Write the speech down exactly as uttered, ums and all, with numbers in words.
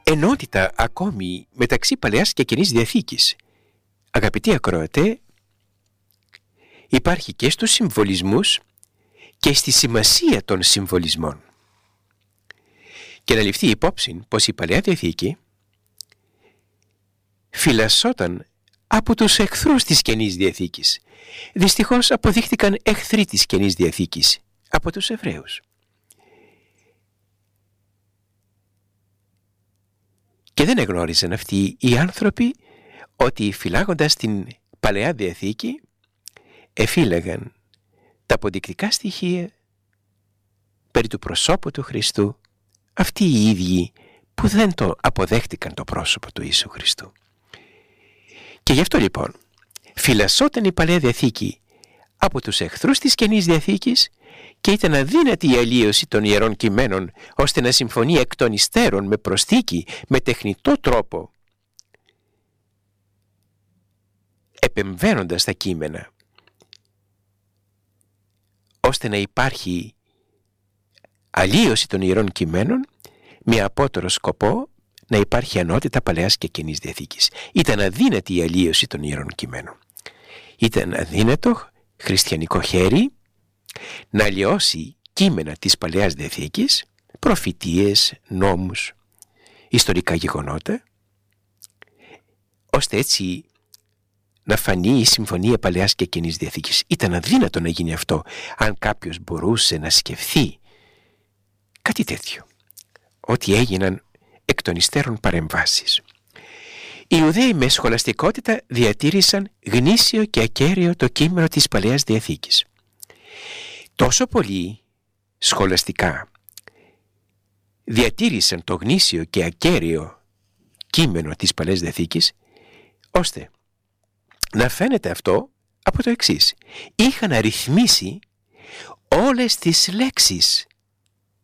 ενότητα ακόμη μεταξύ Παλαιάς και Καινής Διαθήκης. Αγαπητοί ακροατέ, υπάρχει και στους συμβολισμούς και στη σημασία των συμβολισμών. Και να ληφθεί υπόψη πως η Παλαιά Διαθήκη φυλασσόταν από τους εχθρούς της Καινής Διαθήκης. Δυστυχώς αποδείχτηκαν εχθροί της Καινής Διαθήκης από τους Εβραίους. Και δεν εγνώριζαν αυτοί οι άνθρωποι ότι φυλάγοντας την Παλαιά Διαθήκη εφύλαγαν τα αποδεικτικά στοιχεία περί του προσώπου του Χριστού, αυτοί οι ίδιοι που δεν το αποδέχτηκαν το πρόσωπο του Ιησού Χριστού. Και γι' αυτό λοιπόν φυλασσόταν η Παλαιά Διαθήκη από τους εχθρούς της Καινής Διαθήκης και ήταν αδύνατη η αλλίωση των Ιερών Κειμένων ώστε να συμφωνεί εκ των υστέρων με προσθήκη, με τεχνητό τρόπο, επεμβαίνοντας τα κείμενα, ώστε να υπάρχει αλλίωση των Ιερών Κειμένων με απότερο σκοπό να υπάρχει ανότητα Παλαιάς και Καινής Διαθήκης. Ήταν αδύνατη η αλλίωση των Ιερών Κειμένων. Ήταν αδύνατο χριστιανικό χέρι να αλλοιώσει κείμενα της Παλαιάς Διαθήκης, προφητείες, νόμους, ιστορικά γεγονότα, ώστε έτσι να φανεί η συμφωνία Παλαιάς και Καινής Διαθήκης. Ήταν αδύνατο να γίνει αυτό αν κάποιος μπορούσε να σκεφτεί κάτι τέτοιο, ότι έγιναν εκ των υστέρων παρεμβάσεις. Οι Ιουδαίοι με σχολαστικότητα διατήρησαν γνήσιο και ακέραιο το κείμενο της Παλαιάς Διαθήκης. Τόσο πολύ σχολαστικά διατήρησαν το γνήσιο και ακέραιο κείμενο της Παλαιάς Διαθήκης, ώστε να φαίνεται αυτό από το εξής. Είχαν αριθμίσει όλες τις λέξεις